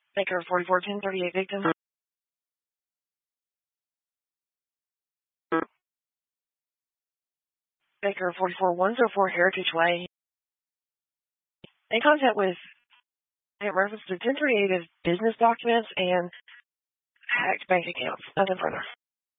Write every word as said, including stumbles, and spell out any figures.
Baker forty-four ten thirty-eight victim. Baker forty-four one oh four Heritage Way. In contact with in reference to ten thirty-eight of business documents and hacked bank accounts. Nothing further.